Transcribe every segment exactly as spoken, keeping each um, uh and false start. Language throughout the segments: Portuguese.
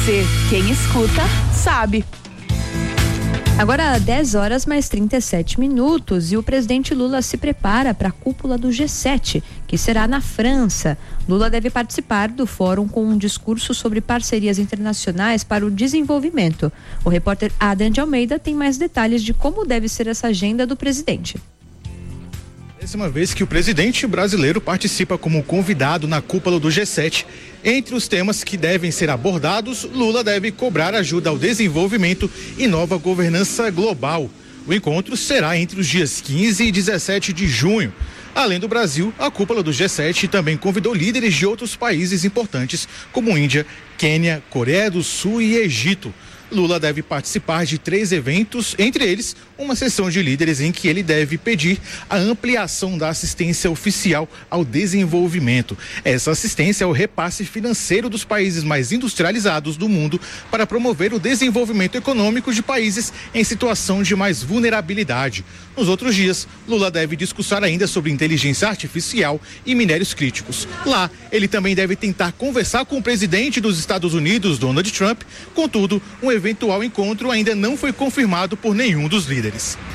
você. Quem escuta, sabe. Agora dez horas mais trinta e sete minutos e o presidente Lula se prepara para a cúpula do G sete, que será na França. Lula deve participar do fórum com um discurso sobre parcerias internacionais para o desenvolvimento. O repórter Adam de Almeida tem mais detalhes de como deve ser essa agenda do presidente. Décima vez que o presidente brasileiro participa como convidado na cúpula do G sete. Entre os temas que devem ser abordados, Lula deve cobrar ajuda ao desenvolvimento e nova governança global. O encontro será entre os dias quinze e dezessete de junho. Além do Brasil, a cúpula do G sete também convidou líderes de outros países importantes, como Índia, Quênia, Coreia do Sul e Egito. Lula deve participar de três eventos, entre eles uma sessão de líderes em que ele deve pedir a ampliação da assistência oficial ao desenvolvimento. Essa assistência é o repasse financeiro dos países mais industrializados do mundo para promover o desenvolvimento econômico de países em situação de mais vulnerabilidade. Nos outros dias, Lula deve discursar ainda sobre inteligência artificial e minérios críticos. Lá, ele também deve tentar conversar com o presidente dos Estados Unidos, Donald Trump. Contudo, um eventual encontro ainda não foi confirmado por nenhum dos líderes.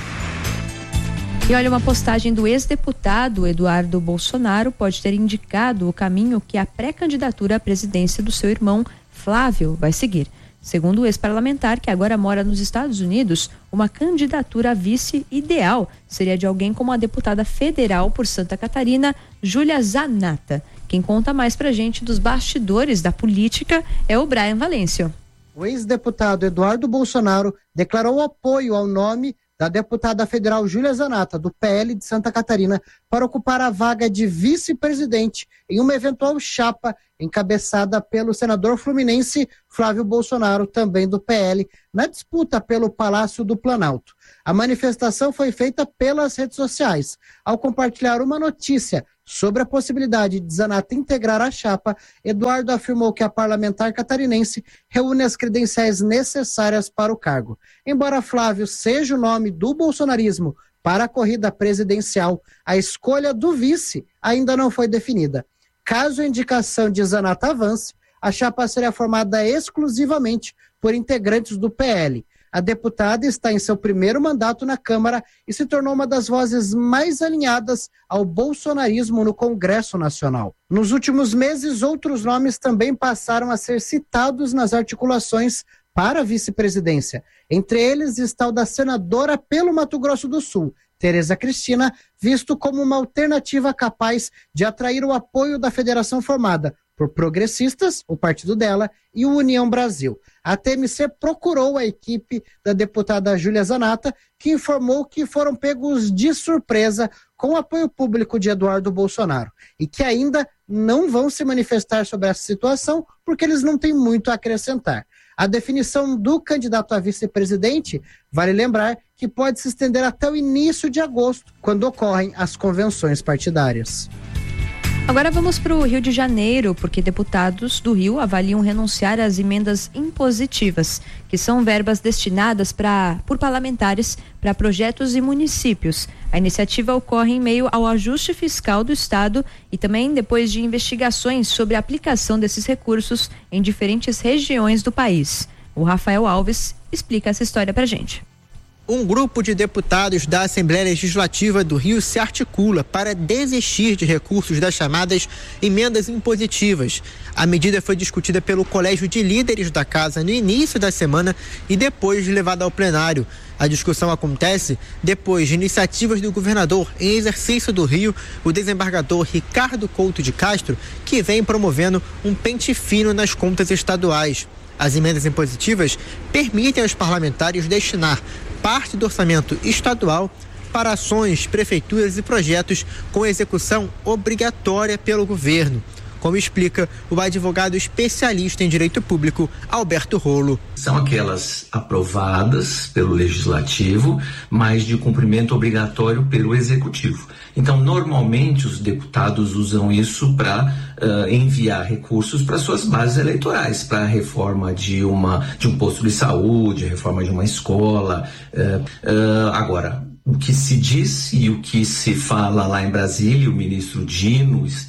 E olha, uma postagem do ex-deputado Eduardo Bolsonaro pode ter indicado o caminho que a pré-candidatura à presidência do seu irmão Flávio vai seguir. Segundo o ex-parlamentar, que agora mora nos Estados Unidos, uma candidatura a vice ideal seria de alguém como a deputada federal por Santa Catarina, Júlia Zanata. Quem conta mais pra gente dos bastidores da política é o Brian Valêncio. O ex-deputado Eduardo Bolsonaro declarou apoio ao nome da deputada federal Júlia Zanata, do P L de Santa Catarina, para ocupar a vaga de vice-presidente em uma eventual chapa encabeçada pelo senador fluminense Flávio Bolsonaro, também do P L, na disputa pelo Palácio do Planalto. A manifestação foi feita pelas redes sociais. Ao compartilhar uma notícia sobre a possibilidade de Zanata integrar a chapa, Eduardo afirmou que a parlamentar catarinense reúne as credenciais necessárias para o cargo. Embora Flávio seja o nome do bolsonarismo para a corrida presidencial, a escolha do vice ainda não foi definida. Caso a indicação de Zanata avance, a chapa seria formada exclusivamente por integrantes do P L. A deputada está em seu primeiro mandato na Câmara e se tornou uma das vozes mais alinhadas ao bolsonarismo no Congresso Nacional. Nos últimos meses, outros nomes também passaram a ser citados nas articulações para a vice-presidência. Entre eles está o da senadora pelo Mato Grosso do Sul, Tereza Cristina, visto como uma alternativa capaz de atrair o apoio da federação formada por Progressistas, o partido dela, e o União Brasil. A T M C procurou a equipe da deputada Júlia Zanata, que informou que foram pegos de surpresa com o apoio público de Eduardo Bolsonaro e que ainda não vão se manifestar sobre essa situação porque eles não têm muito a acrescentar. A definição do candidato a vice-presidente, vale lembrar que pode se estender até o início de agosto, quando ocorrem as convenções partidárias. Agora vamos para o Rio de Janeiro, porque deputados do Rio avaliam renunciar às emendas impositivas, que são verbas destinadas pra, por parlamentares para projetos e municípios. A iniciativa ocorre em meio ao ajuste fiscal do Estado e também depois de investigações sobre a aplicação desses recursos em diferentes regiões do país. O Rafael Alves explica essa história pra gente. Um grupo de deputados da Assembleia Legislativa do Rio se articula para desistir de recursos das chamadas emendas impositivas. A medida foi discutida pelo Colégio de Líderes da Casa no início da semana e depois levada ao plenário. A discussão acontece depois de iniciativas do governador em exercício do Rio, o desembargador Ricardo Couto de Castro, que vem promovendo um pente fino nas contas estaduais. As emendas impositivas permitem aos parlamentares destinar parte do orçamento estadual para ações, prefeituras e projetos com execução obrigatória pelo governo, como explica o advogado especialista em direito público, Alberto Rolo. São aquelas aprovadas pelo Legislativo, mas de cumprimento obrigatório pelo Executivo. Então, normalmente, os deputados usam isso para uh, enviar recursos para suas bases eleitorais, para a reforma de, uma, de um posto de saúde, a reforma de uma escola. Uh, uh, agora, o que se diz e o que se fala lá em Brasília, o ministro Dino está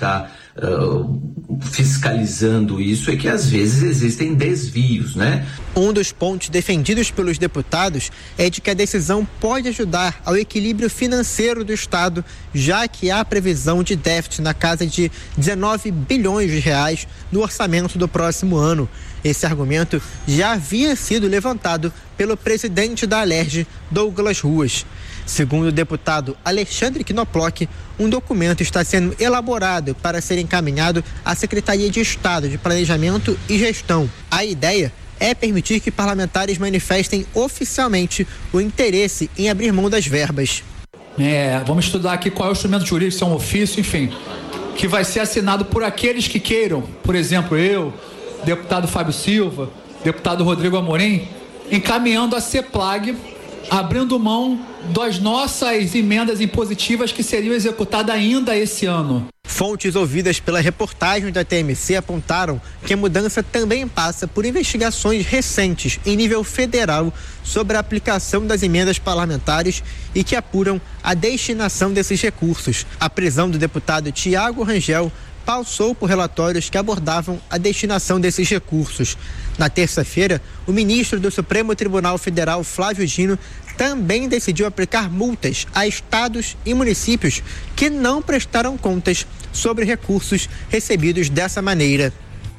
uh, fiscalizando isso é que às vezes existem desvios, né? Um dos pontos defendidos pelos deputados é de que a decisão pode ajudar ao equilíbrio financeiro do Estado, já que há previsão de déficit na casa de dezenove bilhões de reais no orçamento do próximo ano. Esse argumento já havia sido levantado pelo presidente da Alerj, Douglas Ruas. Segundo o deputado Alexandre Knoploch, um documento está sendo elaborado para ser encaminhado à Secretaria de Estado de Planejamento e Gestão. A ideia é permitir que parlamentares manifestem oficialmente o interesse em abrir mão das verbas. É, vamos estudar aqui qual é o instrumento jurídico, se é um ofício, enfim, que vai ser assinado por aqueles que queiram, por exemplo, eu, deputado Fábio Silva, deputado Rodrigo Amorim, encaminhando a CEPLAG, abrindo mão das nossas emendas impositivas que seriam executadas ainda esse ano. Fontes ouvidas pela reportagem da T M C apontaram que a mudança também passa por investigações recentes em nível federal sobre a aplicação das emendas parlamentares e que apuram a destinação desses recursos. A prisão do deputado Tiago Rangel passou por relatórios que abordavam a destinação desses recursos. Na terça-feira, o ministro do Supremo Tribunal Federal, Flávio Dino, também decidiu aplicar multas a estados e municípios que não prestaram contas sobre recursos recebidos dessa maneira.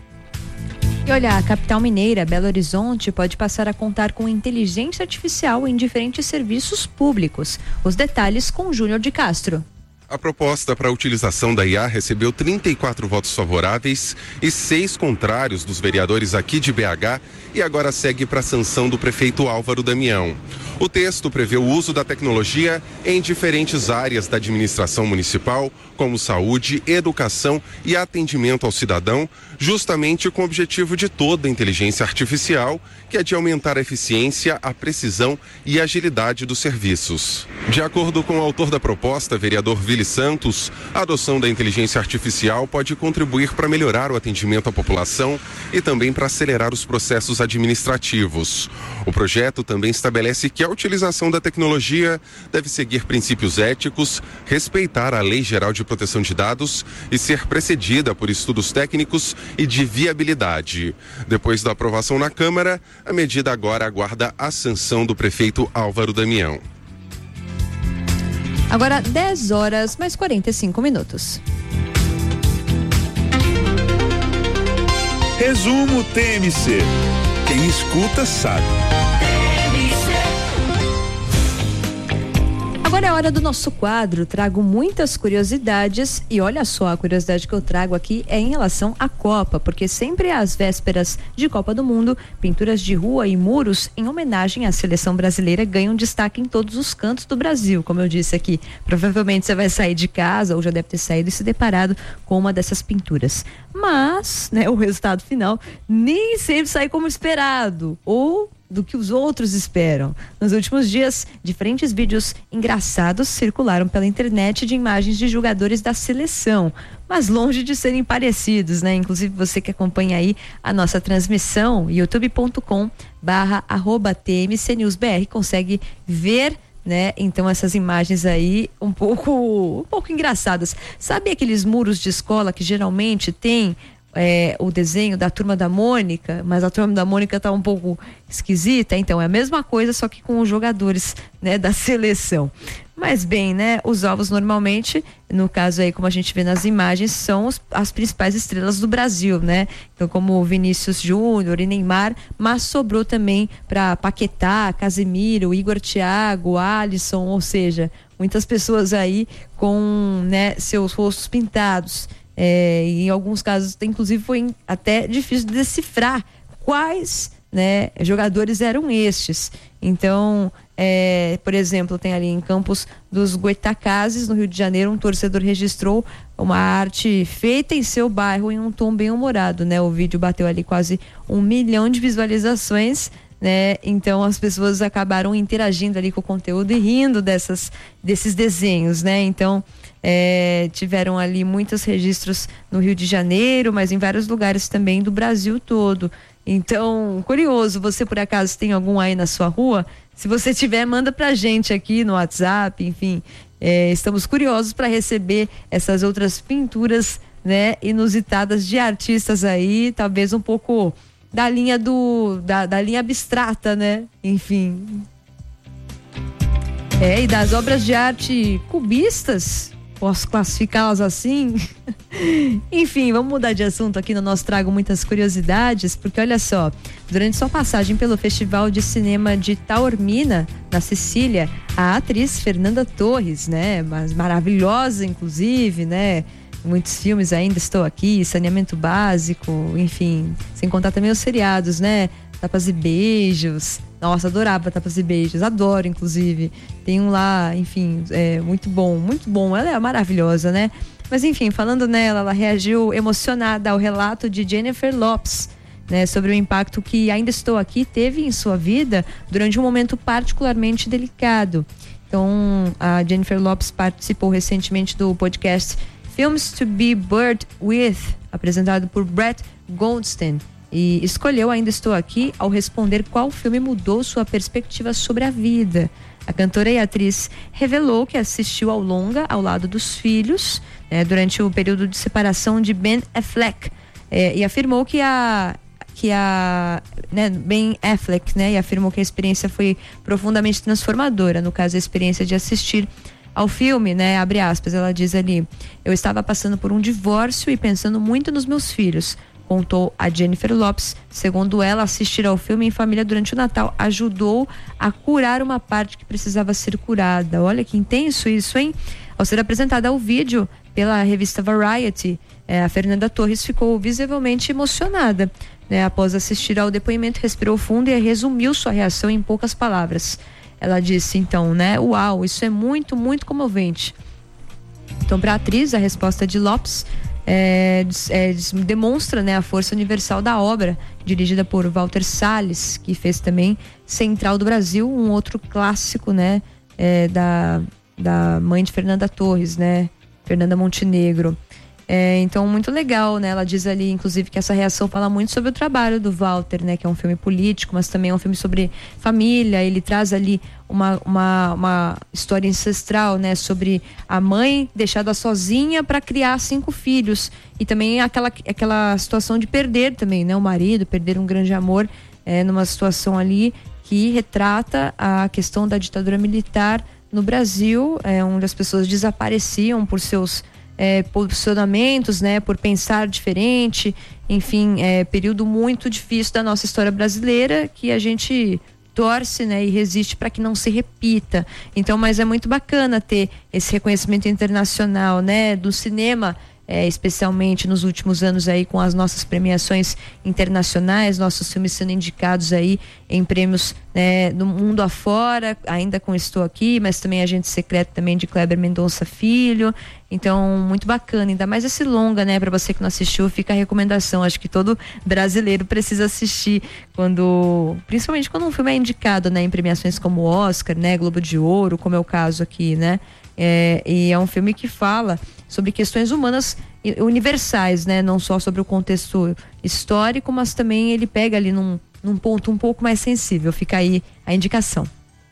E olha, a capital mineira, Belo Horizonte, pode passar a contar com inteligência artificial em diferentes serviços públicos. Os detalhes com Júnior de Castro. A proposta para a utilização da I A recebeu trinta e quatro votos favoráveis e seis contrários dos vereadores aqui de B H e agora segue para a sanção do prefeito Álvaro Damião. O texto prevê o uso da tecnologia em diferentes áreas da administração municipal, como saúde, educação e atendimento ao cidadão, justamente com o objetivo de toda a inteligência artificial, que é de aumentar a eficiência, a precisão e a agilidade dos serviços. De acordo com o autor da proposta, vereador Vili Santos, a adoção da inteligência artificial pode contribuir para melhorar o atendimento à população e também para acelerar os processos administrativos. O projeto também estabelece que a utilização da tecnologia deve seguir princípios éticos, respeitar a Lei Geral de Proteção de Dados e ser precedida por estudos técnicos e de viabilidade. Depois da aprovação na Câmara, a medida agora aguarda a sanção do prefeito Álvaro Damião. Agora dez horas mais quarenta e cinco minutos. Resumo T M C. Quem escuta sabe. Agora é hora do nosso quadro. Trago muitas curiosidades e olha só, a curiosidade que eu trago aqui é em relação à Copa, porque sempre às vésperas de Copa do Mundo, pinturas de rua e muros em homenagem à seleção brasileira ganham destaque em todos os cantos do Brasil. Como eu disse aqui, provavelmente você vai sair de casa ou já deve ter saído e se deparado com uma dessas pinturas. Mas, né, o resultado final nem sempre sai como esperado ou do que os outros esperam. Nos últimos dias, diferentes vídeos engraçados circularam pela internet de imagens de jogadores da seleção, mas longe de serem parecidos, né? Inclusive você que acompanha aí a nossa transmissão, youtube ponto com barra arroba T M C News B R, consegue ver, né? Então essas imagens aí um pouco, um pouco engraçadas. Sabe aqueles muros de escola que geralmente tem É, o desenho da Turma da Mônica, mas a Turma da Mônica tá um pouco esquisita? Então é a mesma coisa, só que com os jogadores, né, da seleção. Mas bem, né, os alvos normalmente, no caso aí como a gente vê nas imagens, são os, as principais estrelas do Brasil, né? Então como o Vinícius Júnior e Neymar, mas sobrou também para Paquetá, Casemiro, Igor Thiago, Alisson, ou seja, muitas pessoas aí com, né, seus rostos pintados. É, e em alguns casos, inclusive, foi até difícil de decifrar quais, né, jogadores eram estes. Então, é, por exemplo, tem ali em Campos dos Goitacazes, no Rio de Janeiro, um torcedor registrou uma arte feita em seu bairro em um tom bem humorado, né? O vídeo bateu ali quase um milhão de visualizações, né? Então as pessoas acabaram interagindo ali com o conteúdo e rindo dessas, desses desenhos, né? Então É, tiveram ali muitos registros no Rio de Janeiro, mas em vários lugares também do Brasil todo. Então, curioso, você por acaso tem algum aí na sua rua? Se você tiver, manda pra gente aqui no WhatsApp, enfim. É, estamos curiosos para receber essas outras pinturas né, inusitadas de artistas aí, talvez um pouco da linha do da, da linha abstrata, né? Enfim. É, e das obras de arte cubistas, posso classificá-las assim? Enfim, vamos mudar de assunto aqui no nosso Trago Muitas Curiosidades, porque olha só, durante sua passagem pelo Festival de Cinema de Taormina, na Sicília, a atriz Fernanda Torres, né, mas maravilhosa inclusive, né, muitos filmes ainda Estou Aqui, Saneamento Básico, enfim, sem contar também os seriados, né, Tapas e Beijos. Nossa, adorava Tapas e Beijos, adoro inclusive. Tem um lá, enfim, é muito bom, muito bom. Ela é maravilhosa, né? Mas enfim, falando nela, ela reagiu emocionada ao relato de Jennifer Lopez, né, sobre o impacto que Ainda Estou Aqui teve em sua vida durante um momento particularmente delicado. Então, a Jennifer Lopez participou recentemente do podcast Films to be Buried With, apresentado por Brett Goldstein, e escolheu Ainda Estou Aqui ao responder qual filme mudou sua perspectiva sobre a vida. A cantora e atriz revelou que assistiu ao longa ao lado dos filhos, né, durante o período de separação de Ben Affleck, é, e afirmou que a que a né, Ben Affleck, né, e afirmou que a experiência foi profundamente transformadora. No caso, a experiência de assistir ao filme, né, abre aspas, ela diz ali: eu estava passando por um divórcio e pensando muito nos meus filhos, contou a Jennifer Lopez. Segundo ela, assistir ao filme em família durante o Natal ajudou a curar uma parte que precisava ser curada. Olha que intenso isso, hein? Ao ser apresentada ao vídeo pela revista Variety, eh, a Fernanda Torres ficou visivelmente emocionada, né? Após assistir ao depoimento, respirou fundo e resumiu sua reação em poucas palavras. Ela disse então, né? Uau, isso é muito, muito comovente. Então, para a atriz, a resposta de Lopez É, é, demonstra, né, a força universal da obra, dirigida por Walter Salles, que fez também Central do Brasil, um outro clássico, né, é, da, da mãe de Fernanda Torres, né, Fernanda Montenegro. É, então, muito legal, né? Ela diz ali, inclusive, que essa reação fala muito sobre o trabalho do Walter, né? Que é um filme político, mas também é um filme sobre família. Ele traz ali uma, uma, uma história ancestral, né? Sobre a mãe deixada sozinha para criar cinco filhos. E também aquela, aquela situação de perder também, né? O marido, perder um grande amor, é, numa situação ali que retrata a questão da ditadura militar no Brasil, é, onde as pessoas desapareciam por seus É, posicionamentos, né, por pensar diferente, enfim, é período muito difícil da nossa história brasileira que a gente torce, né, e resiste para que não se repita. Então, mas é muito bacana ter esse reconhecimento internacional, né, do cinema, é, especialmente nos últimos anos aí com as nossas premiações internacionais, nossos filmes sendo indicados aí em prêmios, né, do mundo afora, ainda com Estou Aqui, mas também Agente Secreto também de Kleber Mendonça Filho. Então, muito bacana, ainda mais esse longa, né, para você que não assistiu, fica a recomendação. Acho que todo brasileiro precisa assistir, quando, principalmente quando um filme é indicado, né, em premiações como Oscar, né, Globo de Ouro, como é o caso aqui, né? É, e é um filme que fala sobre questões humanas universais, né? Não só sobre o contexto histórico, mas também ele pega ali num, num ponto um pouco mais sensível. Fica aí a indicação.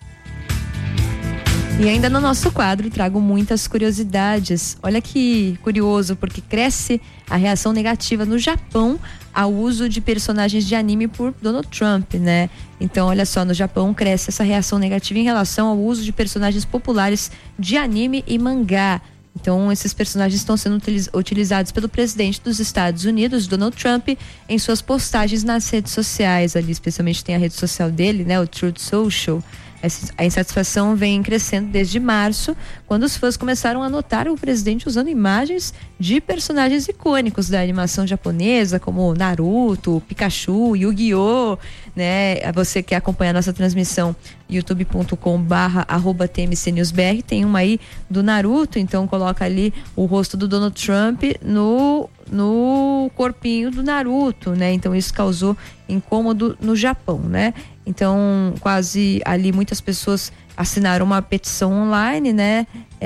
E ainda no nosso quadro trago muitas curiosidades. Olha que curioso, porque cresce a reação negativa no Japão ao uso de personagens de anime por Donald Trump, né? Então, olha só, no Japão cresce essa reação negativa em relação ao uso de personagens populares de anime e mangá. Então, esses personagens estão sendo utilizados pelo presidente dos Estados Unidos, Donald Trump, em suas postagens nas redes sociais. Ali, especialmente, tem a rede social dele, né? O Truth Social. A insatisfação vem crescendo desde março, quando os fãs começaram a notar o presidente usando imagens de personagens icônicos da animação japonesa, como Naruto, Pikachu, Yu-Gi-Oh!, né? Você que acompanha a nossa transmissão, youtube ponto com barra arroba T M C News B R, tem uma aí do Naruto, então coloca ali o rosto do Donald Trump no, no corpinho do Naruto, né? Então isso causou incômodo no Japão, né? Então, quase ali muitas pessoas assinaram uma petição online, né?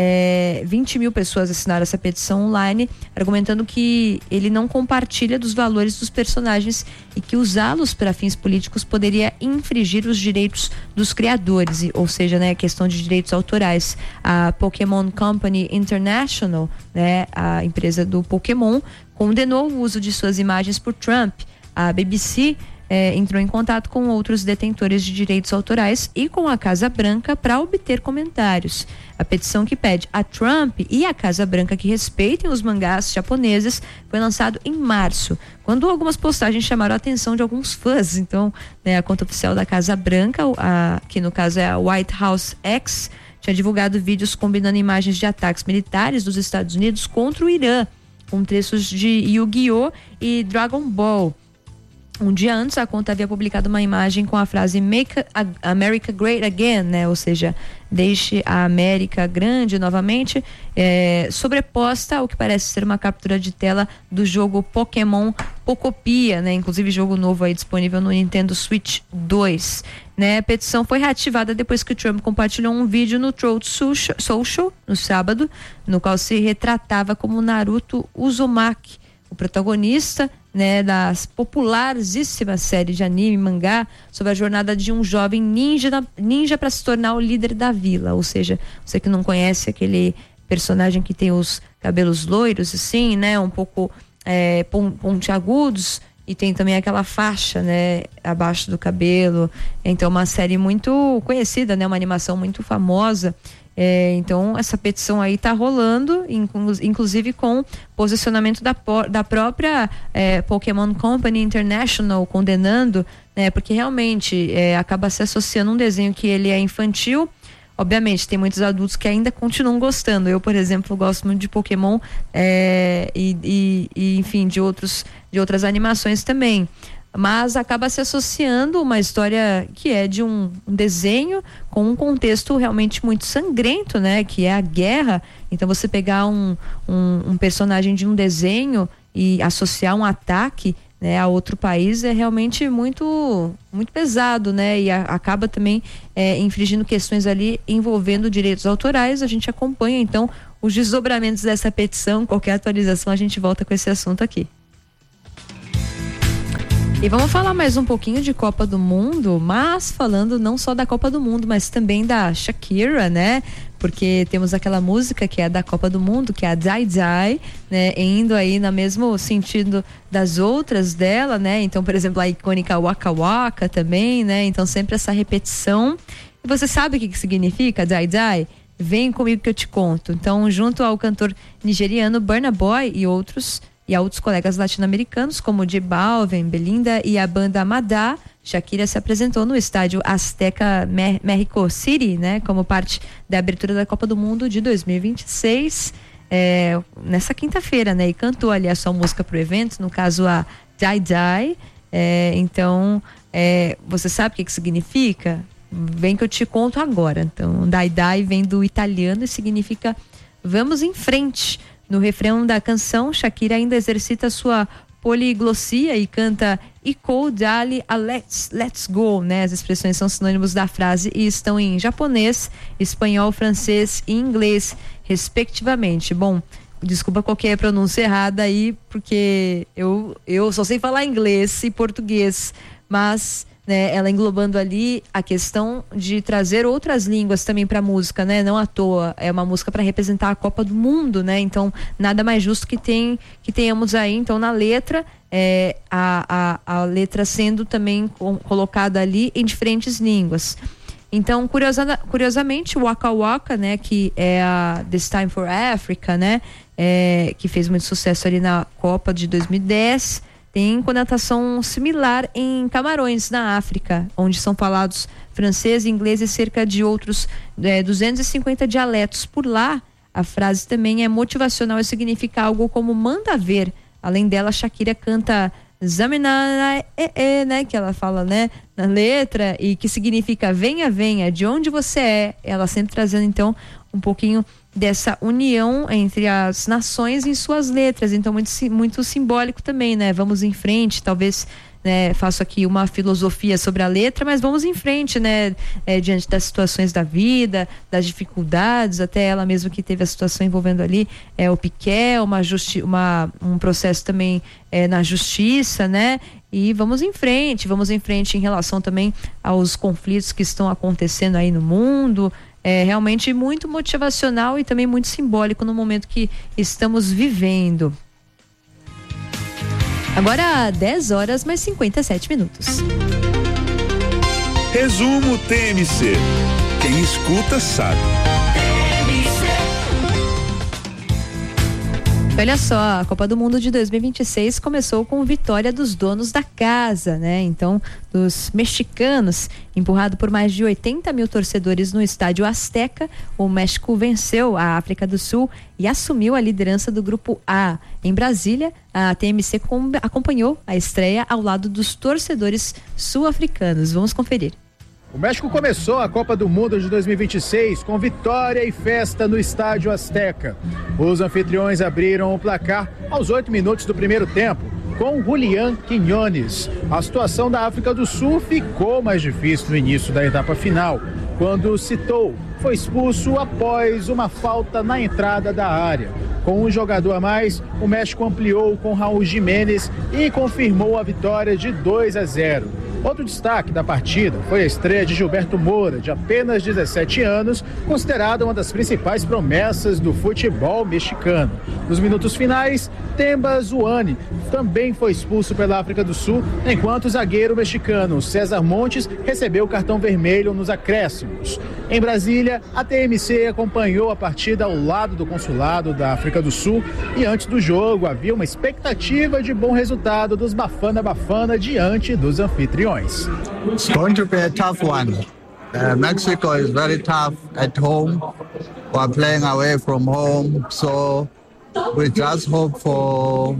É, vinte mil pessoas assinaram essa petição online, argumentando que ele não compartilha dos valores dos personagens e que usá-los para fins políticos poderia infringir os direitos dos criadores, ou seja, né, a questão de direitos autorais. A Pokémon Company International, né, a empresa do Pokémon, condenou o uso de suas imagens por Trump. A B B C É, entrou em contato com outros detentores de direitos autorais e com a Casa Branca para obter comentários. A petição que pede a Trump e a Casa Branca que respeitem os mangás japoneses foi lançado em março, quando algumas postagens chamaram a atenção de alguns fãs. Então, né, a conta oficial da Casa Branca, a, que no caso é a White House X, tinha divulgado vídeos combinando imagens de ataques militares dos Estados Unidos contra o Irã, com trechos de Yu-Gi-Oh! E Dragon Ball. Um dia antes, a conta havia publicado uma imagem com a frase Make America Great Again, né? Ou seja, deixe a América grande novamente, é, sobreposta ao que parece ser uma captura de tela do jogo Pokémon Pocopia, né? Inclusive jogo novo aí disponível no Nintendo Switch dois. Né? A petição foi reativada depois que o Trump compartilhou um vídeo no Truth Social no sábado, no qual se retratava como Naruto Uzumaki, o protagonista, né, da popularíssima série de anime, mangá, sobre a jornada de um jovem ninja, ninja para se tornar o líder da vila. Ou seja, você que não conhece aquele personagem que tem os cabelos loiros, assim, né, um pouco é, pontiagudos, e tem também aquela faixa, né, abaixo do cabelo. Então, uma série muito conhecida, né, uma animação muito famosa. É, então essa petição aí tá rolando, inclu- inclusive com posicionamento da, por- da própria é, Pokémon Company International condenando, né, porque realmente é, acaba se associando um desenho que ele é infantil. Obviamente tem muitos adultos que ainda continuam gostando. Eu, por exemplo, gosto muito de Pokémon é, e, e, e enfim de, outros, de outras animações também. Mas acaba se associando uma história que é de um, um desenho com um contexto realmente muito sangrento, né? Que é a guerra. Então você pegar um, um, um personagem de um desenho e associar um ataque, né, a outro país é realmente muito, muito pesado, né? E a, acaba também é, infringindo questões ali envolvendo direitos autorais. A gente acompanha então os desdobramentos dessa petição. Qualquer atualização a gente volta com esse assunto aqui. E vamos falar mais um pouquinho de Copa do Mundo, mas falando não só da Copa do Mundo, mas também da Shakira, né? Porque temos aquela música que é da Copa do Mundo, que é a Die Die, né? Indo aí no mesmo sentido das outras dela, né? Então, por exemplo, a icônica Waka Waka também, né? Então, sempre essa repetição. E você sabe o que que significa Die Die? Vem comigo que eu te conto. Então, junto ao cantor nigeriano Burna Boy e outros e a outros colegas latino-americanos como J Balvin, Belinda e a banda Madá, Shakira se apresentou no estádio Azteca Mexico City, né, como parte da abertura da Copa do Mundo de dois mil e vinte e seis, é, nessa quinta-feira, né, e cantou ali a sua música pro evento, no caso a Die Die. É, então, é, você sabe o que que significa? Vem que eu te conto agora. Então, Die Die vem do italiano e significa vamos em frente. No refrão da canção, Shakira ainda exercita sua poliglossia e canta Iko Dali a Let's, Let's Go, né? As expressões são sinônimos da frase e estão em japonês, espanhol, francês e inglês, respectivamente. Bom, desculpa qualquer pronúncia errada aí, porque eu, eu só sei falar inglês e português, mas... né, ela englobando ali a questão de trazer outras línguas também para a música, né? Não à toa, é uma música para representar a Copa do Mundo, né? Então, nada mais justo que, tem, que tenhamos aí, então, na letra, é, a, a, a letra sendo também com, colocada ali em diferentes línguas. Então, curiosa, curiosamente, o Waka Waka, né, que é a This Time for Africa, né, é, que fez muito sucesso ali na Copa de dois mil e dez, tem conotação similar em Camarões, na África, onde são falados francês, inglês e cerca de outros é, duzentos e cinquenta dialetos. Por lá, a frase também é motivacional e significa algo como manda ver. Além dela, Shakira canta Zamina, é, é, né, que ela fala, né, na letra, e que significa venha, venha, de onde você é. Ela sempre trazendo, então, um pouquinho dessa união entre as nações em suas letras, então muito, muito simbólico também, né? Vamos em frente, talvez né, faço aqui uma filosofia sobre a letra, mas vamos em frente, né, é, diante das situações da vida, das dificuldades, até ela mesma que teve a situação envolvendo ali é, o Piquet, uma justi- uma, um processo também é, na justiça, né? E vamos em frente, vamos em frente em relação também aos conflitos que estão acontecendo aí no mundo. É realmente muito motivacional e também muito simbólico no momento que estamos vivendo. Agora dez horas mais cinquenta e sete minutos. Resumo T M C. Quem escuta sabe. Olha só, a Copa do Mundo de dois mil e vinte e seis começou com vitória dos donos da casa, né? Então, dos mexicanos, empurrado por mais de oitenta mil torcedores no estádio Azteca, o México venceu a África do Sul e assumiu a liderança do grupo A. Em Brasília, a T M C acompanhou a estreia ao lado dos torcedores sul-africanos. Vamos conferir. O México começou a Copa do Mundo de dois mil e vinte e seis com vitória e festa no estádio Azteca. Os anfitriões abriram o placar aos oito minutos do primeiro tempo, com Julián Quiñones. A situação da África do Sul ficou mais difícil no início da etapa final, quando Citou foi expulso após uma falta na entrada da área. Com um jogador a mais, o México ampliou com Raul Jiménez e confirmou a vitória de dois a zero. Outro destaque da partida foi a estreia de Gilberto Moura, de apenas dezessete anos, considerada uma das principais promessas do futebol mexicano. Nos minutos finais, Temba Zuani também foi expulso pela África do Sul, enquanto o zagueiro mexicano César Montes recebeu o cartão vermelho nos acréscimos. Em Brasília, a T M C acompanhou a partida ao lado do consulado da África do Sul e antes do jogo havia uma expectativa de bom resultado dos Bafana Bafana diante dos anfitriões. It's going to be a tough one. Uh, Mexico is very tough at home. We're playing away from home, so we just hope for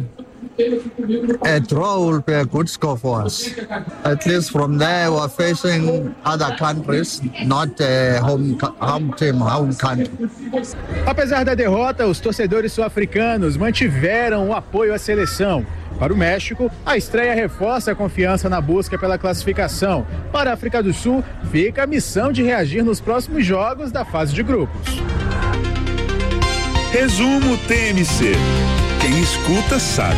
a draw will be a good score for us. At least from there, we're facing other countries, not a home, home team, home country. Apesar da derrota, os torcedores sul-africanos mantiveram o apoio à seleção. Para o México, a estreia reforça a confiança na busca pela classificação. Para a África do Sul, fica a missão de reagir nos próximos jogos da fase de grupos. Resumo T M C. Quem escuta sabe.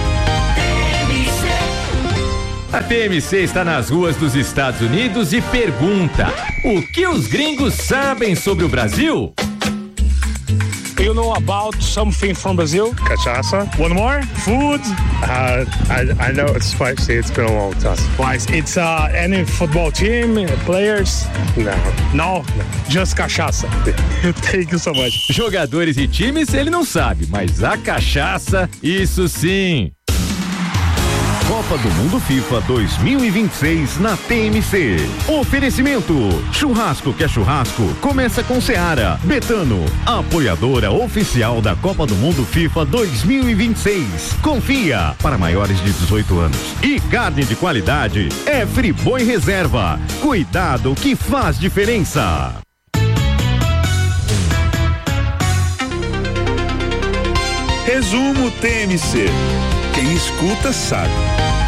A T M C está nas ruas dos Estados Unidos e pergunta: o que os gringos sabem sobre o Brasil? You know about something from Brazil? Cachaça. One more? Food? Uh, I, I know it's spicy. It's been a long time. Why? It's uh, any football team, players? No. No? Just cachaça. Thank you so much. Jogadores e times ele não sabe, mas a cachaça, isso sim. Copa do Mundo FIFA dois mil e vinte e seis na T M C. Oferecimento: churrasco que é churrasco, começa com Seara. Betano, apoiadora oficial da Copa do Mundo FIFA dois mil e vinte e seis. Confia, para maiores de dezoito anos. E carne de qualidade é Friboi Reserva. Cuidado que faz diferença. Resumo T M C. Quem escuta sabe.